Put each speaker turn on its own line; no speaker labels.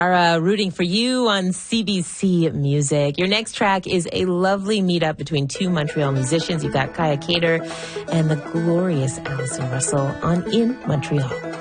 Are rooting for you on CBC Music. Your next track is a lovely meetup between two Montreal musicians. You've got Kaya Cater and the glorious Allison Russell on In Montreal.